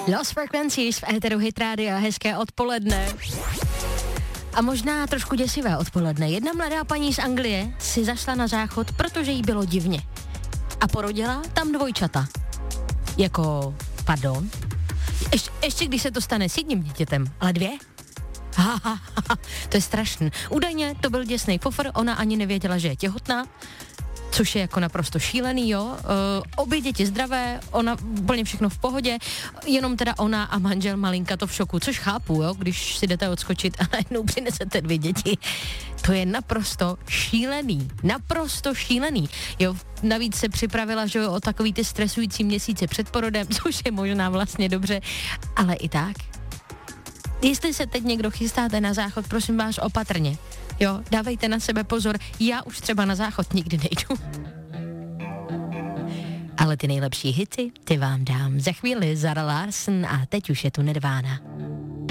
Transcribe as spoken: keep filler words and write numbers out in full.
Lost Frequencies v éteru Hit Radio, hezké odpoledne. A možná trošku děsivé odpoledne. Jedna mladá paní z Anglie si zašla na záchod, protože jí bylo divně. A porodila tam dvojčata. Jako, pardon? Ještě, ještě když se to stane s jedním dítětem, ale dvě? Ha, ha, ha, to je strašný. Údajně to byl děsný fofr, ona ani nevěděla, že je těhotná, což je jako naprosto šílený, jo. Uh, obě děti zdravé, ona úplně všechno v pohodě, jenom teda ona a manžel malinka to v šoku, což chápu, jo, když si jdete odskočit a najednou přinesete dvě děti. To je naprosto šílený, naprosto šílený. Jo, navíc se připravila, že jo, o takový ty stresující měsíce před porodem, což je možná vlastně dobře, ale i tak. Jestli se teď někdo chystáte na záchod, prosím vás opatrně. Jo, dávejte na sebe pozor, já už třeba na záchod nikdy nejdu. Ale ty nejlepší hity, ty vám dám za chvíli. Zara Larsson a teď už je tu Nirvana.